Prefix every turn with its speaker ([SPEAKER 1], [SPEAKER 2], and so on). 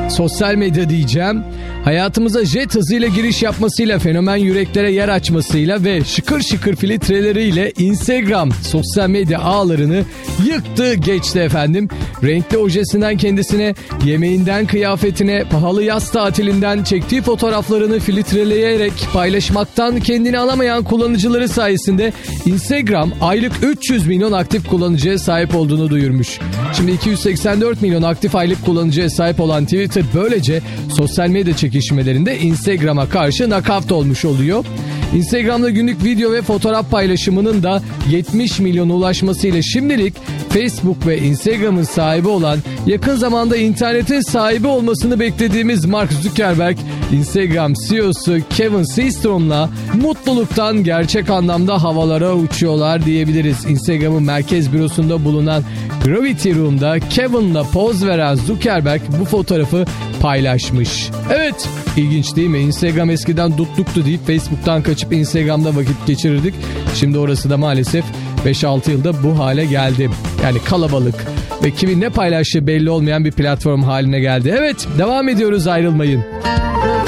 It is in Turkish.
[SPEAKER 1] sosyal medya diyeceğim. Hayatımıza jet hızıyla giriş yapmasıyla, fenomen yüreklere yer açmasıyla ve şıkır şıkır filtreleriyle Instagram sosyal medya ağlarını yıktı geçti efendim. Renkli ojesinden kendisine, yemeğinden kıyafetine, pahalı yaz tatilinden çektiği fotoğraflarını filtreleyerek paylaşmaktan kendini alamayan kullanıcıları sayesinde Instagram aylık 300 milyon aktif kullanıcıya sahip olduğunu duyurmuş. Şimdi 284 milyon aktif aylık kullanıcıya sahip olan Twitter böylece sosyal medya çekişmelerinde Instagram'a karşı knockout olmuş oluyor. Instagram'da günlük video ve fotoğraf paylaşımının da 70 milyona ulaşmasıyla şimdilik Facebook ve Instagram'ın sahibi olan, yakın zamanda internetin sahibi olmasını beklediğimiz Mark Zuckerberg, Instagram CEO'su Kevin Systrom'la mutluluktan gerçek anlamda havalara uçuyorlar diyebiliriz. Instagram'ın merkez bürosunda bulunan Gravity Room'da Kevin'la poz veren Zuckerberg bu fotoğrafı paylaşmış. Evet, ilginç değil mi? Instagram eskiden dutluktu deyip Facebook'tan kaçıp Instagram'da vakit geçirirdik. Şimdi orası da maalesef 5-6 yılda bu hale geldi. Yani kalabalık ve kimin ne paylaştığı belli olmayan bir platform haline geldi. Evet, devam ediyoruz, ayrılmayın.